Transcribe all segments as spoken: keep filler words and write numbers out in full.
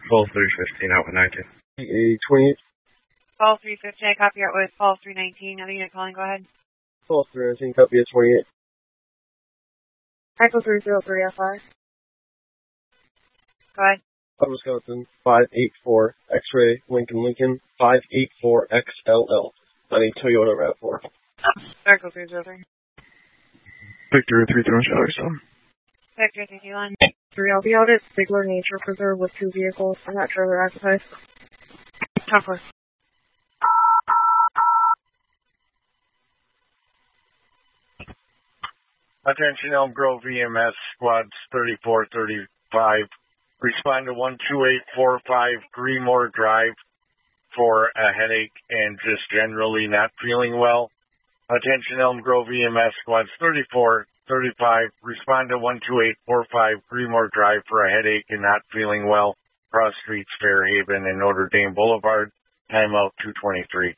Call three fifteen out with nineteen. A twenty-eight. Call three fifteen, I copy out with call three nineteen. Other unit calling, go ahead. Call three nineteen, copy at twenty-eight. Echo three zero three F I. Go ahead. Wisconsin, five eight four, X-ray, Lincoln, Lincoln, five eight four X L L, on a Toyota RAV four. Echo three zero three. Victor three three one Charlie, so. Victor three two one. three I'll be out at Ziegler Nature Preserve with two vehicles. I'm not trailer occupied. ten four. Attention Elm Grove E M S squads thirty-four thirty-five. Respond to one two eight four five Greenmore Drive for a headache and just generally not feeling well. Attention Elm Grove E M S squads thirty-four thirty-five. Respond to one two eight four five Greenmore Drive for a headache and not feeling well. Cross Streets, Fairhaven, and Notre Dame Boulevard. Timeout two twenty-three.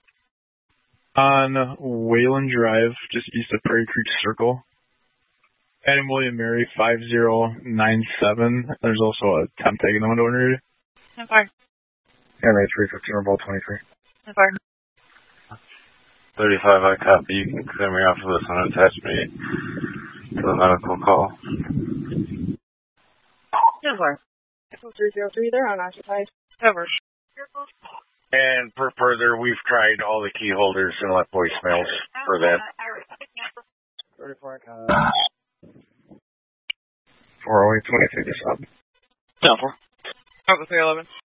On Wayland Drive, just east of Prairie Creek Circle. Adam William Mary five zero nine seven. There's also a temp tag in the window area. ten four. Henry three fifteen or ball twenty-three. ten four. thirty-five, I copy. You can clear me off of this one. Attach me to the medical call. ten four. Echo three zero three, they're unoccupied. Over. And for further, we've tried all the key holders and left voicemails for that. thirty-four, uh, four oh eight twenty-three, just up. ten four. Echo three eleven.